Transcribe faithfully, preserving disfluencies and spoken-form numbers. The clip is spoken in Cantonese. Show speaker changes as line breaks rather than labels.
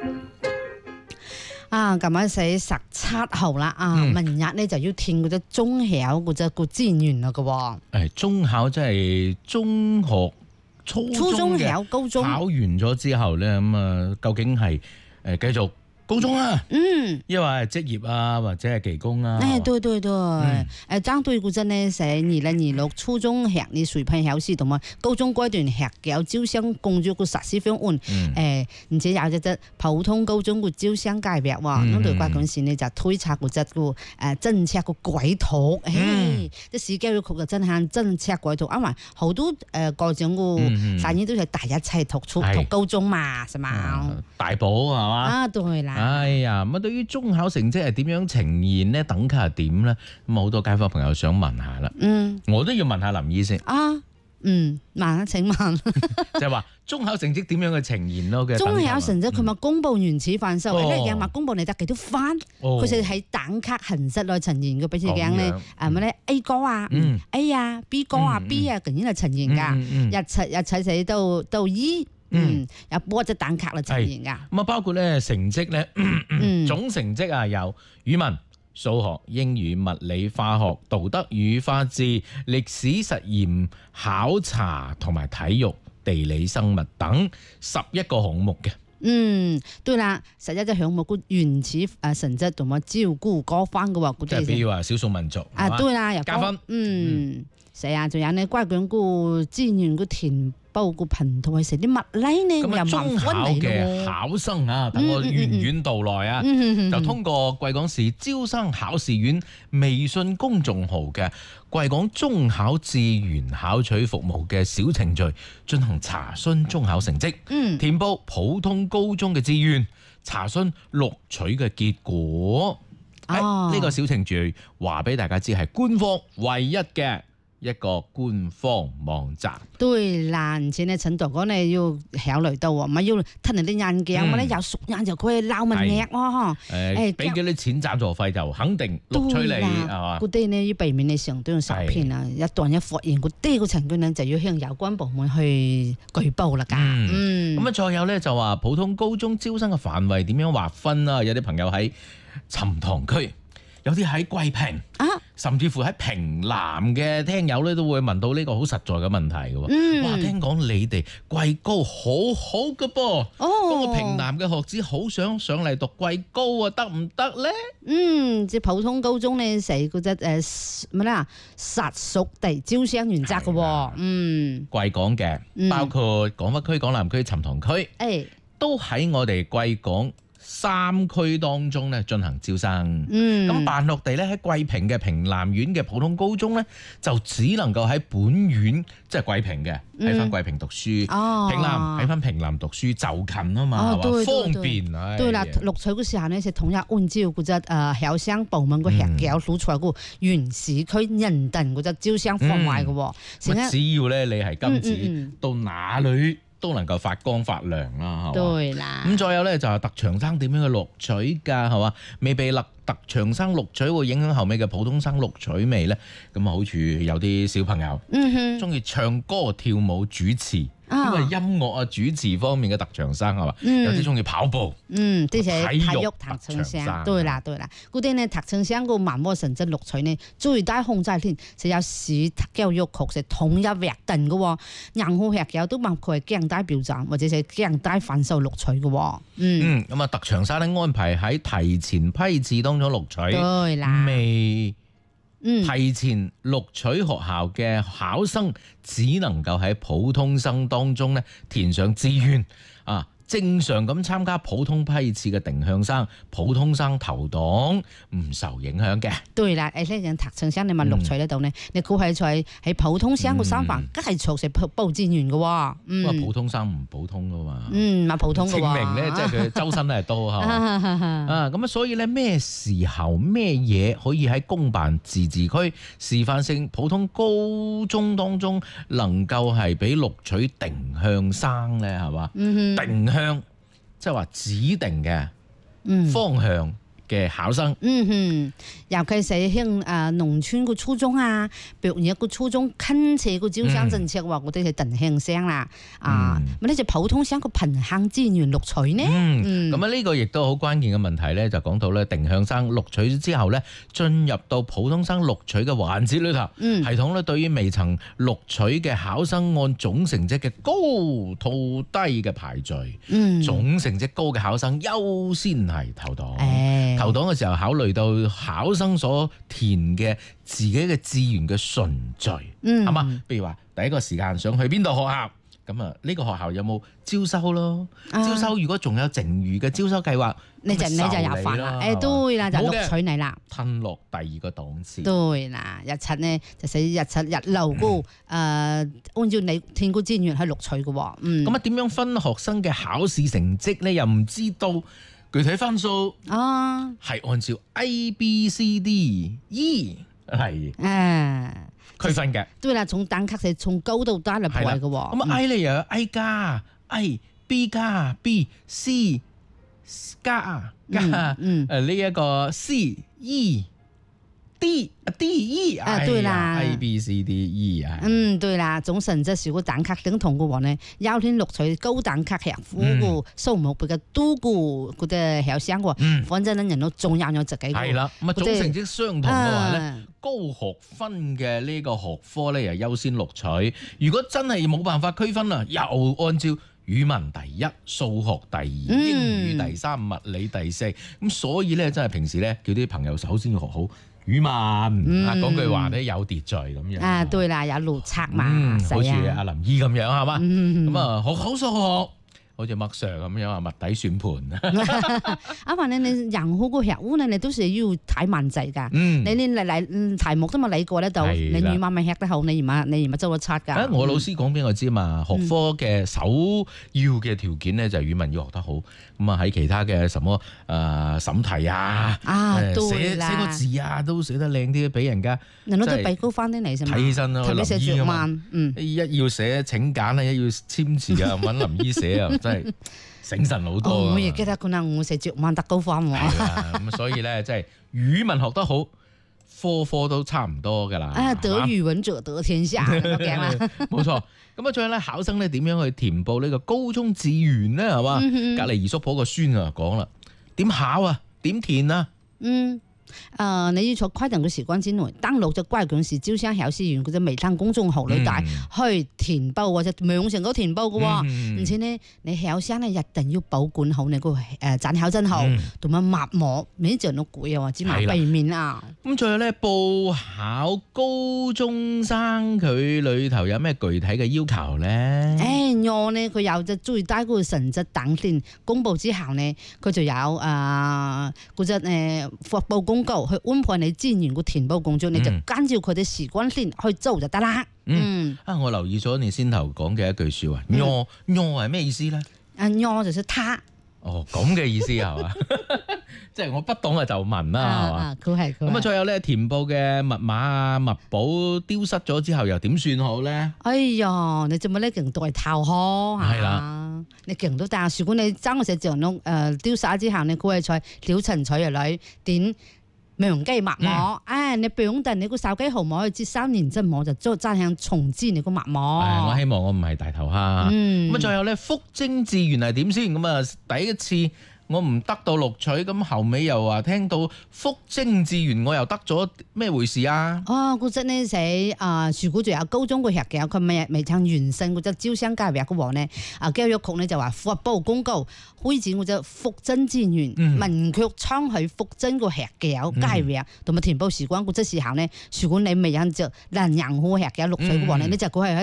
啊，咁樣寫十七號啦，啊，明日咧就要填嗰隻中考嗰隻個資源啦嘅喎。
誒，中考即係中學、初
初中
嘅
考、高中
考完咗之後咧，咁啊，究竟係誒繼續高中啊，
嗯，
因為係職業啊，或者係技工啊。
誒，對對對，誒、
嗯，
爭對嗰陣咧寫二零二六初中學你水平考試同埋高中階段學校招生工作個實施方案，誒、
嗯，
而且有隻隻普通高中個招生界別喎，
嗯
咁對嗰陣時咧就推測嗰隻個誒政策個軌圖，誒、
嗯，
即市教育局就真係政策軌圖，因為好多誒家長個反應都係第一齊讀初讀高中嘛，係嘛？
啊大寶係嘛？
啊，對啦。
哎呀，咁啊，對於中考成績係點樣呈現呢？等級係點呢？咁好多街坊朋友想問下啦。
嗯，
我都要問下林醫生。
啊，嗯，問啊，請問，
就係話中考成績點樣去呈現咯？嘅
中考成績佢咪公佈原始範數，
哦
一樣咪公佈你得幾多分，
哦
佢就喺等級形式來呈現嘅，比如講咧，誒乜咧 A 哥啊、
嗯
A 啊、B 哥啊、
嗯
B 啊咁樣嚟呈現㗎，
嗯嗯嗯
一齊一齊寫到到 E。嗯，有波隻蛋卡嚟呈現㗎。
咁啊，包括咧成績咧，
嗯
總成績啊有語文、數學、英語、物理、化學、道德與法治、歷史實驗、考察同埋體育、地理、生物等十一個項目嘅。
嗯，對啦，十一隻項目個原始誒成績同埋照顧嗰番嘅話，嗰
即係比如話少數民族
啊，對啦，又
加分。
嗯，係啊，仲有呢關於個資源個填報個頻道係食啲乜咧呢？
咁啊，中考嘅考生啊，等我源遠道來啊，就通過貴港市招生考試院微信公眾號嘅貴港中考志願考取服務嘅小程序進行查詢中考成績，
嗯，
填報普通高中嘅志願，查詢錄取嘅結果。呢、
哦，
呢個小程序話俾大家知係官方唯一嘅一個官方網站。
對啦，而且呢陳導講呢要考慮到喎，咪要吞人啲眼鏡，咪咧有熟眼就佢撈文叻喎，
誒，俾幾多錢贊助費就肯定錄取你係嘛？
嗰啲呢要避免你上當受騙啊！一旦一發現嗰啲個情況呢，就要向有關部門去舉報啦㗎。嗯，
咁啊，再有咧就話普通高中招生嘅範圍點樣劃分啊？有啲朋友喺沉塘區。有啲喺桂平，啊、甚至乎喺平南嘅聽友咧，都會問到呢個好實在嘅問題嘅喎。嗯、哇，聽講你哋貴高好好嘅噃，嗰、哦、個平南嘅學子好想上嚟讀貴高啊，得唔得咧？
嗯，即普通高中咧，成嗰隻誒乜咧啊，實屬地招生原則嘅喎。嗯，
貴港嘅，包括港北區、港南區、沉塘區，誒、嗯，都喺我哋貴港三區當中咧進行招生，嗯，咁辦落地咧喺桂平嘅平南縣嘅普通高中咧，就只能夠喺本縣，即係桂平嘅喺翻桂平讀書，哦，平南喺翻平南讀書就近啊嘛，係嘛，方便啊。
對啦，錄取嗰時候咧，就統一按照嗰隻誒考生部門個學校所在個原市區認定嗰隻招生範圍嘅喎，
只要咧你係金子，到哪裏都能夠發光發亮啦，係
對啦。
咁再有咧就係特長生點樣去錄取㗎，係嘛？未被特特長生錄取會影響後尾嘅普通生錄取未咧？咁啊，好似有啲小朋友，嗯哼，中意唱歌、跳舞、主持。因為音樂啊、主持方面嘅特長生係嘛，嗯、有啲中意跑步，
嗯，啲係體育
育
特長生，對啦對啦，嗰啲呢特長生個文科成績錄取呢，最大控制添，就有市教育局係統一劃定嘅喎，任何學校都包括係降低標準或者係降低分數錄取嘅喎，
嗯，咁啊、嗯、特長生咧安排喺提前批次當中錄取，
對啦，
未。提前錄取學校嘅考生只能夠喺普通生當中咧填上志願啊。正常咁參加普通批次嘅定向生，普通生投檔唔受影響嘅。
對啦，誒呢樣特長生你咪錄取得到呢？你估係在喺普通生個身份，梗係從事報志願嘅喎。
嗯，不過普通生唔普通噶嘛。
嗯，咪普通嘅喎。
證明咧，即係佢周身都係多嚇。啊，咁啊，所以咧咩時候咩嘢可以喺公辦自治區示範性普通高中當中能夠係俾錄取定向生咧？係嘛？嗯、定向。即係話指定嘅方向嘅考生。
嗯哼，尤其是喺誒農村個初中啊，譬如一個初中近似個招生政策話，我哋係定向生啦，啊，咁呢就普通生個貧坑資源錄取呢？
嗯，咁啊呢個亦都好關鍵嘅問題咧，就講到咧定向生錄取之後咧，進入到普通生錄取嘅環節裏頭，嗯、系統咧對於未曾錄取嘅考生按總成績嘅高到低嘅排序，嗯、總成績高嘅考生優先係投檔。欸、投檔嘅時候考慮到考生所填嘅自己嘅志願嘅順序，係嘛、嗯？譬如話第一個時間想去邊度學校，咁啊呢個學校有冇招收咯？啊、招收如果仲有剩餘嘅招收計劃，
你就你就有份啦。誒，對啦，就錄取你啦，
吞落第二個檔次。
對啦，日七呢就寫日七日流高，誒、嗯呃、按照你填個志願去錄取嘅喎。嗯，咁啊點樣分學生嘅考試成績呢？又唔知道。具體分數啊，係按照 A、B、C、D、E 嚟誒區分嘅。對啦，從等級係從高到低嚟排嘅喎。咁 A 咧又有 A 加、A、B 加、B、C 加加誒呢一個 C、E、D、D、E 啊，對啦 ，A、B、C、D、E 啊。嗯，對啦，總成績如果等級等同嘅話呢，優先錄取高等級嘅嗰個數目比較多嘅嗰啲考生喎。反正呢，人都仲有有自己。係啦，咁啊總成績相同嘅話呢，高學分嘅呢個學科咧又優先錄取。如果真係冇辦法區分啊，又按照語文第一、數學第二、英語第三、物理第四。咁所以咧，真係平時咧叫啲朋友首先要學好語文啊，講、嗯、句話咧有秩序咁樣啊，對啦，有邏輯嘛，嗯、好似阿林姨咁樣係嘛，咁啊、嗯、學好數學，好似麥 Sir 咁樣啊，物底算盤。啊，反正你人好個學烏咧，你都是要睇文字㗎。嗯，你連嚟嚟題目都冇理過咧，就你語文咪吃得好，你語文你語文周得七㗎。啊，我老師講俾我知嘛，學科嘅首要嘅條件咧就係語文要學得好。咁啊喺其他嘅什麼誒審題啊，啊寫寫個字啊都寫得靚啲，俾人家人都都俾高翻啲嚟先。睇起身咯，林姨啊嘛，嗯，一要寫請柬啊，一要簽字啊，揾林姨寫啊，真係醒神好多。我亦記得嗰陣我寫作文得高分喎。係啦，咁所以咧，即係語文學得好，科科都差唔多㗎啦。啊，得語文者得天下，咁啦。冇錯。咁啊，再咧考生咧點樣去填報呢個高中志願咧？係嘛？隔離二叔婆個孫啊講啦，點考啊？點填啊？嗯。誒、呃，你要在規定嘅時間之內登錄咗關鍵時招生考試員嗰隻微信公眾號裏帶去填報或者網上嗰填報嘅喎，嗯、而且呢，你考生咧一定要保管好你個誒賺考證號同埋墨膜，免得人攰啊，或者埋避免啊。咁仲有咧報考高中生佢裏頭有咩具體嘅要求咧？誒、哎，我呢佢有隻最低嗰個成績等先公佈之後呢，佢就有誒嗰隻誒發佈公告去安排你資源個填報工作，嗯、你就跟照佢哋時間先去做就得啦。嗯，啊，我留意咗你先頭講嘅一句說話，喏喏係咩意思咧？啊，喏就是他。哦，咁嘅意思係嘛？即係我不懂啊就問啦，係嘛？佢係咁啊，再有咧填報嘅密碼啊、密簿丟失咗之後又點算好咧？哎呀，你做乜咧勁代頭呵？係啦，你勁到但係如果你爭個寫字樓誒丟失之後，你佢係在調陳取入嚟點？忘記密碼，唉、嗯，你表定你個手機號碼去接三年之後就再再向重置你個密碼。我希望我唔係大頭蝦。咁啊、嗯，再有咧，復徵志願係點先？咁啊，第一次我唔得到錄取，咁後尾又話聽到復徵志願，我又得咗，咩回事啊？哦，嗰陣呢寫啊，如果仲有高中嘅學嘅，佢未未曾完成嗰隻招生計劃嘅話呢，啊教育局呢就話發布公告，開展嗰隻復徵志願，明確倡許復徵個學嘅計劃，同埋填報時間嗰隻時候呢，如果你未有隻能人好學嘅錄取嘅話呢，你就佢係